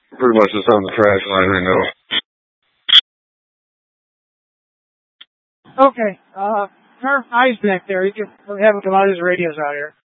Pretty much just on the trash line right now. Okay. Turn eyes back there. You can have him come out. His radio's out here.